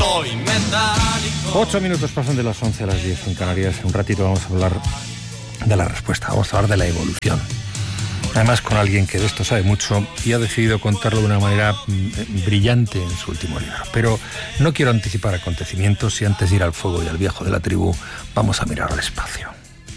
soy metálico. 8 minutos pasan de las 11 a las 10 en Canarias. En un ratito vamos a hablar de la respuesta, vamos a hablar de la evolución. Además con alguien que de esto sabe mucho y ha decidido contarlo de una manera brillante en su último libro. Pero no quiero anticipar acontecimientos y antes de ir al fuego y al viejo de la tribu, vamos a mirar al espacio.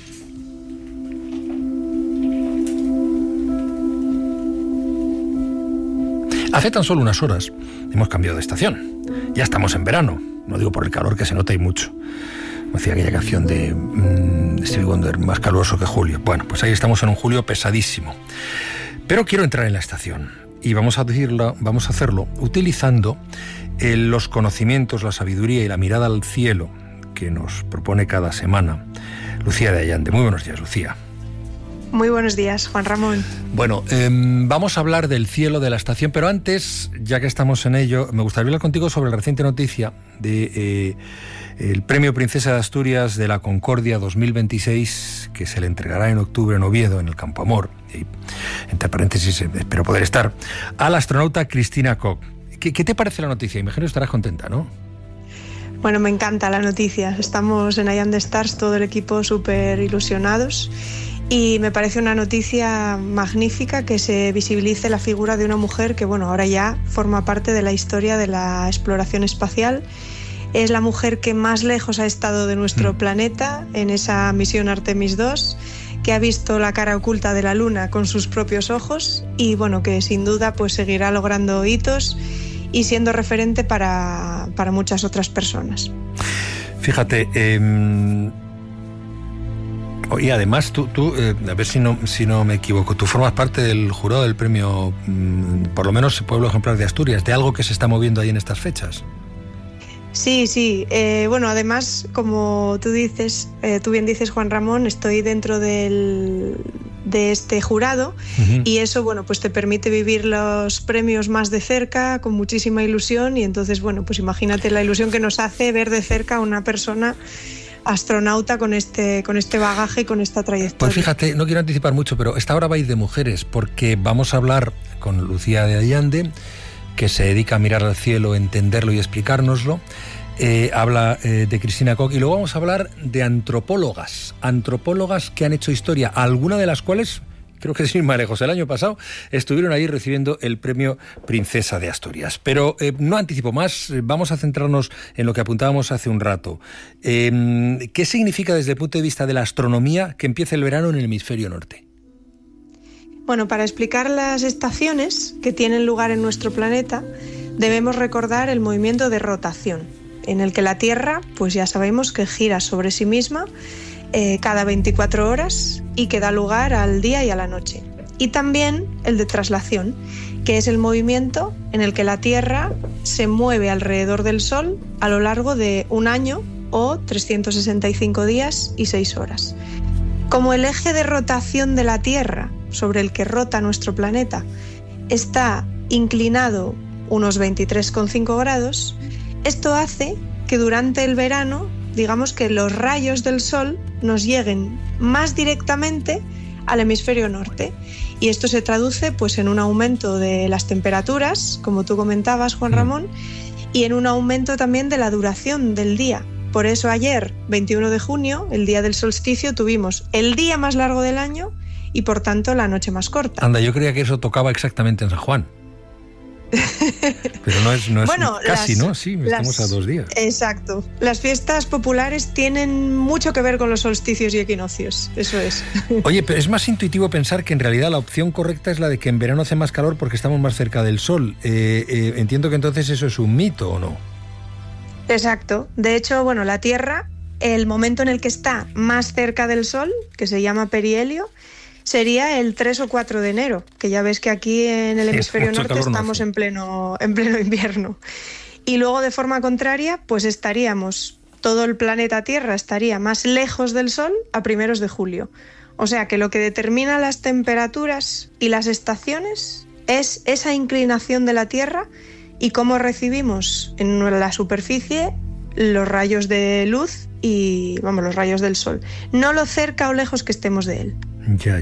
Hace tan solo unas horas hemos cambiado de estación. Ya estamos en verano. No digo por el calor, que se nota y mucho. Me decía aquella canción de Stevie Wonder, más caluroso que julio. Bueno, pues ahí estamos en un julio pesadísimo. Pero quiero entrar en la estación y vamos a hacerlo utilizando los conocimientos, la sabiduría y la mirada al cielo que nos propone cada semana Lucía de Allande. Muy buenos días, Lucía. Muy buenos días, Juan Ramón. Bueno, vamos a hablar del cielo de la estación, pero antes, ya que estamos en ello, me gustaría hablar contigo sobre la reciente noticia de el Premio Princesa de Asturias de la Concordia 2026, que se le entregará en octubre en Oviedo, en el Campo Amor, y, entre paréntesis, espero poder estar, a la astronauta Christina Koch. ¿Qué te parece la noticia? Imagino que estarás contenta, ¿no? Bueno, me encanta la noticia. Estamos en Allande Stars, todo el equipo súper ilusionados. Y me parece una noticia magnífica que se visibilice la figura de una mujer que, bueno, ahora ya forma parte de la historia de la exploración espacial. Es la mujer que más lejos ha estado de nuestro planeta en esa misión Artemis II, que ha visto la cara oculta de la Luna con sus propios ojos y, bueno, que sin duda pues seguirá logrando hitos y siendo referente para muchas otras personas. Fíjate, y además tú a ver si no me equivoco, tú formas parte del jurado del premio, por lo menos Pueblo Ejemplar de Asturias, de algo que se está moviendo ahí en estas fechas. Sí. Bueno, además, como tú bien dices, Juan Ramón, estoy dentro de este jurado. Uh-huh. Y eso, bueno, pues te permite vivir los premios más de cerca, con muchísima ilusión. Y entonces, bueno, pues imagínate la ilusión que nos hace ver de cerca a una persona astronauta con este bagaje y con esta trayectoria. Pues fíjate, no quiero anticipar mucho, pero esta hora va a ir de mujeres, porque vamos a hablar con Lucía de Allande, que se dedica a mirar al cielo, entenderlo y explicárnoslo. Habla de Christina Koch y luego vamos a hablar de antropólogas que han hecho historia, algunas de las cuales, creo que sin ir más lejos, el año pasado estuvieron ahí recibiendo el premio Princesa de Asturias. Pero no anticipo más, vamos a centrarnos en lo que apuntábamos hace un rato. ¿Qué significa desde el punto de vista de la astronomía que empiece el verano en el hemisferio norte? Bueno, para explicar las estaciones que tienen lugar en nuestro planeta, debemos recordar el movimiento de rotación, en el que la Tierra, pues ya sabemos que gira sobre sí misma cada 24 horas y que da lugar al día y a la noche. Y también el de traslación, que es el movimiento en el que la Tierra se mueve alrededor del Sol a lo largo de un año o 365 días y 6 horas. Como el eje de rotación de la Tierra sobre el que rota nuestro planeta está inclinado unos 23,5 grados, esto hace que durante el verano, digamos que los rayos del Sol nos lleguen más directamente al hemisferio norte. Y esto se traduce pues en un aumento de las temperaturas, como tú comentabas, Juan Ramón, y en un aumento también de la duración del día. Por eso ayer, 21 de junio, el día del solsticio, tuvimos el día más largo del año y por tanto la noche más corta. Anda, yo creía que eso tocaba exactamente en San Juan. Pero no es bueno, casi, ¿no? Sí, estamos a 2 días. Exacto. Las fiestas populares tienen mucho que ver con los solsticios y equinoccios, eso es. Oye, pero es más intuitivo pensar que en realidad la opción correcta es la de que en verano hace más calor porque estamos más cerca del sol. Entiendo que entonces eso es un mito, ¿o no? Exacto. De hecho, bueno, la Tierra, el momento en el que está más cerca del sol, que se llama perihelio, sería el 3 o 4 de enero, que ya ves que aquí en el hemisferio norte estamos en pleno invierno. Y luego, de forma contraria, pues estaríamos, todo el planeta Tierra estaría más lejos del Sol a primeros de julio. O sea que lo que determina las temperaturas y las estaciones es esa inclinación de la Tierra y cómo recibimos en la superficie los rayos de luz y, los rayos del Sol. No lo cerca o lejos que estemos de él. Ya.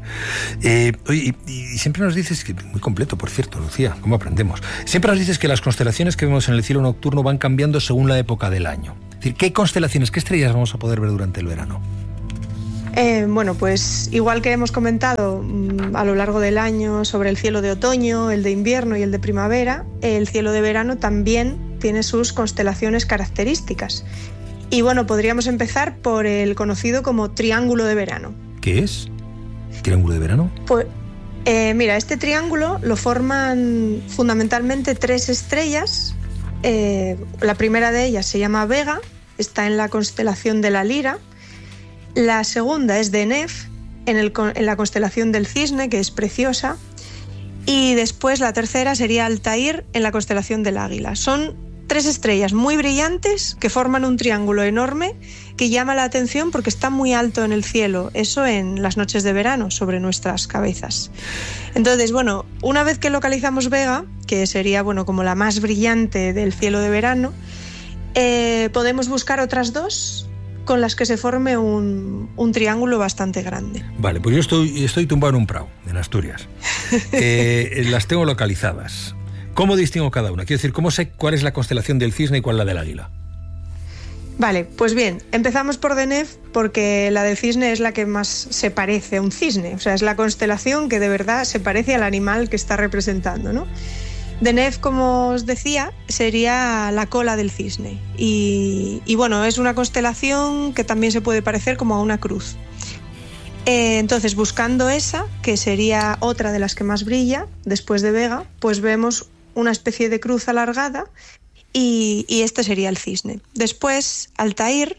Oye, y siempre nos dices que, muy completo, por cierto, Lucía, ¿cómo aprendemos? Siempre nos dices que las constelaciones que vemos en el cielo nocturno van cambiando según la época del año. Es decir, ¿qué constelaciones, qué estrellas vamos a poder ver durante el verano? Bueno, pues igual que hemos comentado a lo largo del año sobre el cielo de otoño, el de invierno y el de primavera, el cielo de verano también tiene sus constelaciones características. Y bueno, podríamos empezar por el conocido como triángulo de verano. ¿Qué es? ¿Triángulo de verano? Pues mira, este triángulo lo forman fundamentalmente 3 estrellas. La primera de ellas se llama Vega, está en la constelación de la Lira. La segunda es Deneb, en la constelación del Cisne, que es preciosa. Y después la tercera sería Altair, en la constelación del Águila. Son 3 estrellas muy brillantes que forman un triángulo enorme que llama la atención porque está muy alto en el cielo, eso en las noches de verano, sobre nuestras cabezas. Entonces, bueno, una vez que localizamos Vega, que sería, bueno, como la más brillante del cielo de verano, podemos buscar otras 2 con las que se forme un triángulo bastante grande. Vale, pues yo estoy tumbado en un prado, en Asturias. Las tengo localizadas. ¿Cómo distingo cada una? Quiero decir, ¿cómo sé cuál es la constelación del Cisne y cuál la del Águila? Vale, pues bien, empezamos por Deneb porque la del Cisne es la que más se parece a un cisne, o sea, es la constelación que de verdad se parece al animal que está representando, ¿no? Deneb, como os decía, sería la cola del cisne y bueno, es una constelación que también se puede parecer como a una cruz. Entonces, buscando esa, que sería otra de las que más brilla, después de Vega, pues vemos una especie de cruz alargada y este sería el cisne. Después, Altair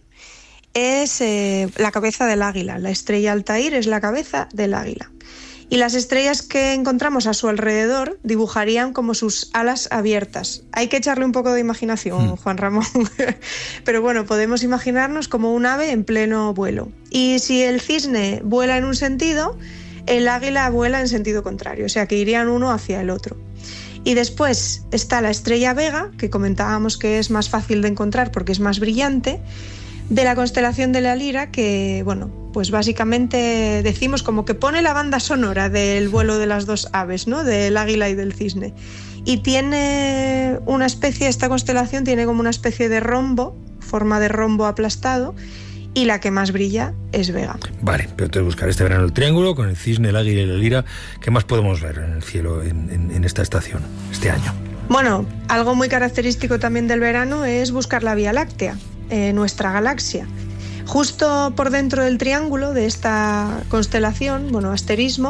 es la cabeza del águila, la estrella Altair es la cabeza del águila. Y las estrellas que encontramos a su alrededor dibujarían como sus alas abiertas. Hay que echarle un poco de imaginación, Juan Ramón. Pero bueno, podemos imaginarnos como un ave en pleno vuelo. Y si el cisne vuela en un sentido, el águila vuela en sentido contrario, o sea que irían uno hacia el otro. Y después está la estrella Vega, que comentábamos que es más fácil de encontrar porque es más brillante, de la constelación de la Lira, que bueno, pues básicamente decimos como que pone la banda sonora del vuelo de las 2 aves, ¿no? Del águila y del cisne. Y tiene una especie, esta constelación tiene como una especie de rombo, forma de rombo aplastado, y la que más brilla es Vega. Vale, pero entonces buscar este verano el triángulo con el cisne, el águila y la Lira. ¿Qué más podemos ver en el cielo en esta estación, este año? Bueno, algo muy característico también del verano es buscar la Vía Láctea, nuestra galaxia. Justo por dentro del triángulo de esta constelación, bueno, asterismo,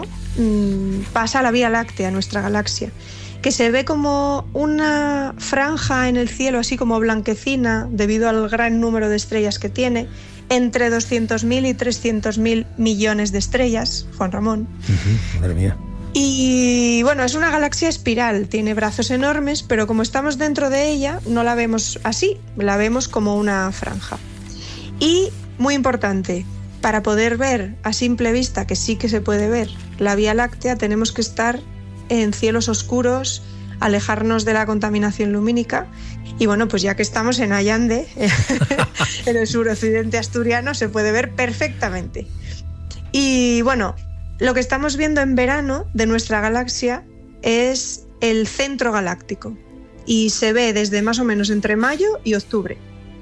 pasa la Vía Láctea, nuestra galaxia, que se ve como una franja en el cielo, así como blanquecina, debido al gran número de estrellas que tiene, entre 200.000 y 300.000 millones de estrellas, Juan Ramón. Madre mía. Y bueno, es una galaxia espiral, tiene brazos enormes, pero como estamos dentro de ella, no la vemos así, la vemos como una franja. Y, muy importante, para poder ver a simple vista, que sí que se puede ver, la Vía Láctea, tenemos que estar en cielos oscuros, alejarnos de la contaminación lumínica. Y bueno, pues ya que estamos en Allande, en el suroccidente asturiano, se puede ver perfectamente. Y bueno, lo que estamos viendo en verano de nuestra galaxia es el centro galáctico y se ve desde más o menos entre mayo y octubre.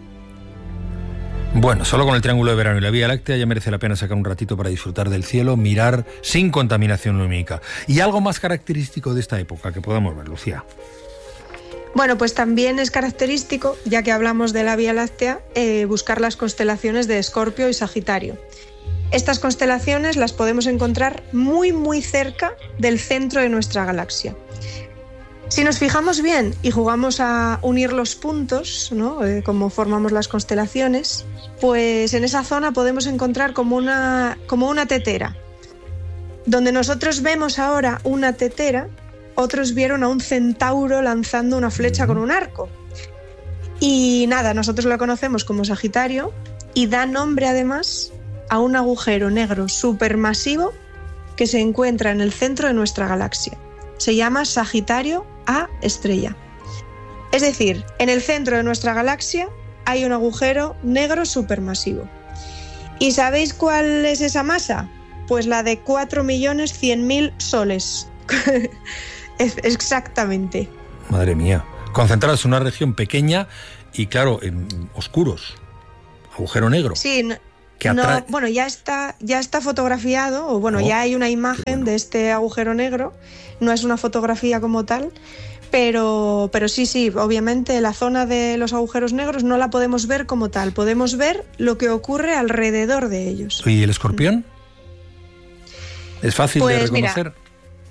Bueno, solo con el triángulo de verano y la Vía Láctea ya merece la pena sacar un ratito para disfrutar del cielo, mirar sin contaminación lumínica. ¿Y algo más característico de esta época que podamos ver, Lucía? Bueno, pues también es característico, ya que hablamos de la Vía Láctea, buscar las constelaciones de Escorpio y Sagitario. Estas constelaciones las podemos encontrar muy, muy cerca del centro de nuestra galaxia. Si nos fijamos bien y jugamos a unir los puntos, ¿no? Como formamos las constelaciones, pues en esa zona podemos encontrar como una tetera. Donde nosotros vemos ahora una tetera, otros vieron a un centauro lanzando una flecha con un arco. Y nada, nosotros lo conocemos como Sagitario y da nombre además a un agujero negro supermasivo que se encuentra en el centro de nuestra galaxia. Se llama Sagitario A estrella. Es decir, en el centro de nuestra galaxia hay un agujero negro supermasivo. ¿Y sabéis cuál es esa masa? Pues la de 4.100.000 soles. Exactamente. Madre mía. Concentrados en una región pequeña y, claro, en oscuros. Agujero negro. Sí, bueno, ya está fotografiado, o bueno, ya hay una imagen de este agujero negro. No es una fotografía como tal, pero sí, obviamente la zona de los agujeros negros no la podemos ver como tal. Podemos ver lo que ocurre alrededor de ellos. ¿Y el escorpión? ¿Es fácil de reconocer? Mira,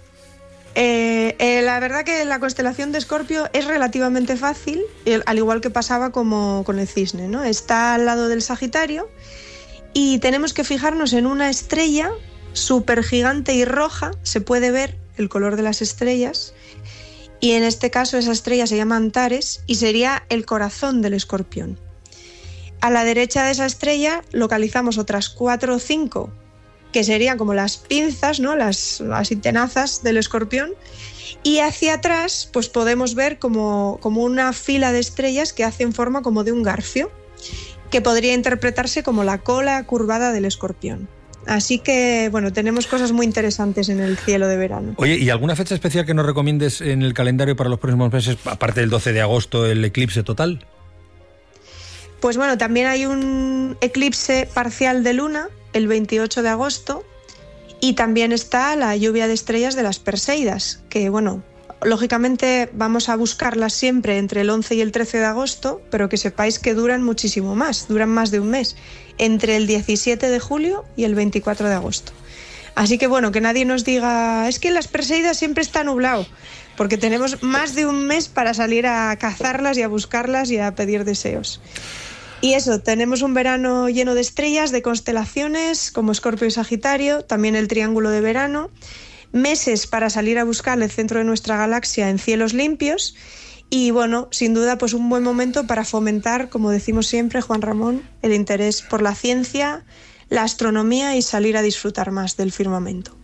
la verdad que la constelación de Escorpio es relativamente fácil, al igual que pasaba como con el cisne, ¿no? Está al lado del Sagitario y tenemos que fijarnos en una estrella súper gigante y roja. Se puede ver el color de las estrellas y en este caso esa estrella se llama Antares y sería el corazón del Escorpión. A la derecha de esa estrella localizamos otras 4 o 5 que serían como las pinzas, ¿no? Las tenazas del Escorpión, y hacia atrás pues podemos ver como una fila de estrellas que hacen forma como de un garfio, que podría interpretarse como la cola curvada del Escorpión. Así que, bueno, tenemos cosas muy interesantes en el cielo de verano. Oye, ¿y alguna fecha especial que nos recomiendes en el calendario para los próximos meses, aparte del 12 de agosto, el eclipse total? Pues bueno, también hay un eclipse parcial de luna, el 28 de agosto, y también está la lluvia de estrellas de las Perseidas, que bueno, lógicamente vamos a buscarlas siempre entre el 11 y el 13 de agosto, pero que sepáis que duran muchísimo más, duran más de un mes, entre el 17 de julio y el 24 de agosto. Así que bueno, que nadie nos diga, es que en las Perseidas siempre está nublado, porque tenemos más de un mes para salir a cazarlas y a buscarlas y a pedir deseos. Y eso, tenemos un verano lleno de estrellas, de constelaciones, como Escorpio y Sagitario, también el triángulo de verano, meses para salir a buscar el centro de nuestra galaxia en cielos limpios y, bueno, sin duda, pues un buen momento para fomentar, como decimos siempre, Juan Ramón, el interés por la ciencia, la astronomía y salir a disfrutar más del firmamento.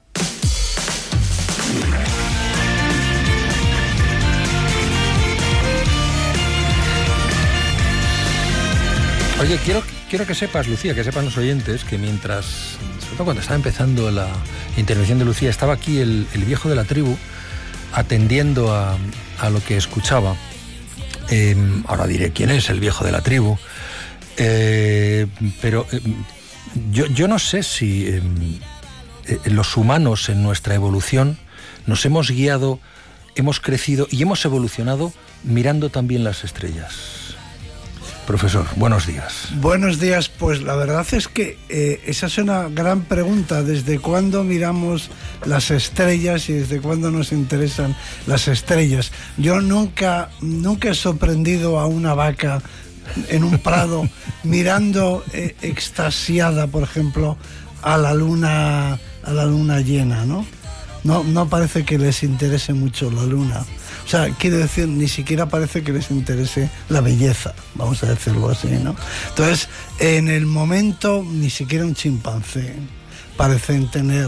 Oye, quiero que sepas, Lucía, que sepan los oyentes, que mientras, sobre todo cuando estaba empezando la intervención de Lucía, estaba aquí el viejo de la tribu atendiendo a lo que escuchaba. Ahora diré quién es el viejo de la tribu, pero yo no sé si los humanos en nuestra evolución nos hemos guiado, hemos crecido y hemos evolucionado mirando también las estrellas. Profesor, buenos días. Buenos días, pues la verdad es que esa es una gran pregunta. ¿Desde cuándo miramos las estrellas y desde cuándo nos interesan las estrellas? Yo nunca he sorprendido a una vaca en un prado mirando extasiada, por ejemplo, a la luna llena, ¿no? No parece que les interese mucho la luna. O sea, quiero decir, ni siquiera parece que les interese la belleza, vamos a decirlo así, ¿no? Entonces, en el momento, ni siquiera un chimpancé parecen tener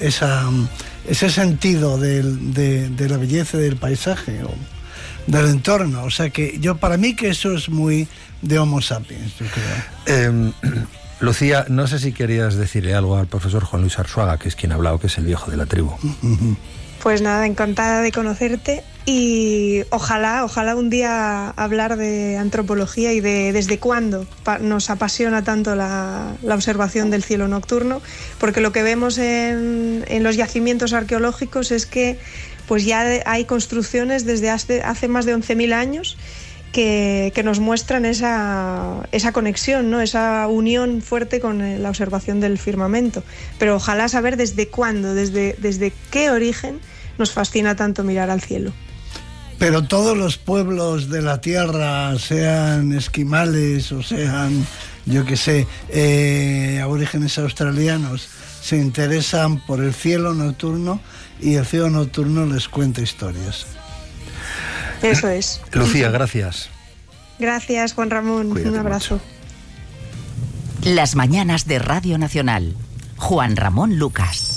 ese sentido de la belleza del paisaje o del entorno. O sea, que para mí que eso es muy de Homo sapiens, yo creo. Lucía, no sé si querías decirle algo al profesor Juan Luis Arzuaga, que es quien ha hablado, que es el viejo de la tribu. Pues nada, encantada de conocerte y ojalá un día hablar de antropología y de desde cuándo nos apasiona tanto la observación del cielo nocturno, porque lo que vemos en los yacimientos arqueológicos es que pues ya hay construcciones desde hace más de 11.000 años que nos muestran esa conexión, ¿no? Esa unión fuerte con la observación del firmamento. Pero ojalá saber desde cuándo, desde qué origen nos fascina tanto mirar al cielo. Pero todos los pueblos de la Tierra, sean esquimales o sean, yo qué sé, aborígenes australianos, se interesan por el cielo nocturno y el cielo nocturno les cuenta historias. Eso es. Lucía, gracias. Gracias, Juan Ramón. Cuídate, un abrazo. Mucho. Las mañanas de Radio Nacional. Juan Ramón Lucas.